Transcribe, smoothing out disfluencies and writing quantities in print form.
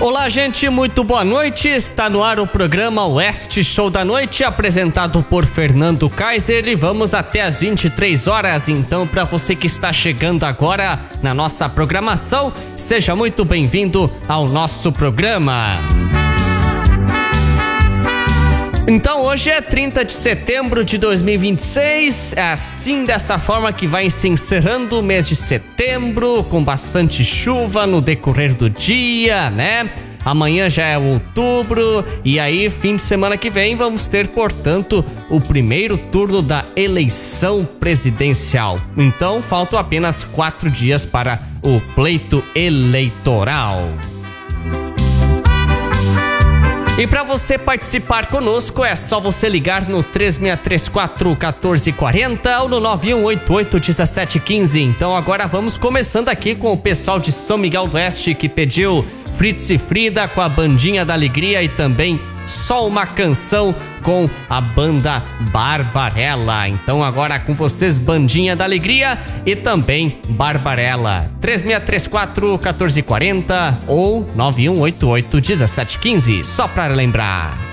Olá, gente, muito boa noite. Está no ar o programa Oeste Show da Noite, apresentado por Fernando Kaiser, e vamos até às 23 horas. Então, para você que está chegando agora na nossa programação, seja muito bem-vindo ao nosso programa. Então, hoje é 30 de setembro de 2026, é assim, dessa forma que vai se encerrando o mês de setembro, com bastante chuva no decorrer do dia, né? Amanhã já é outubro, e aí, fim de semana que vem, vamos ter, portanto, o primeiro turno da eleição presidencial. Então, faltam apenas 4 dias para o pleito eleitoral. E para você participar conosco é só você ligar no 3634-1440 ou no 9188-1715. Então agora vamos começando aqui com o pessoal de São Miguel do Oeste que pediu Fritz e Frida com a Bandinha da Alegria e também Só Uma Canção com a banda Barbarella. Então agora com vocês, Bandinha da Alegria e também Barbarella. 3634-1440 ou 9188-1715, só para lembrar.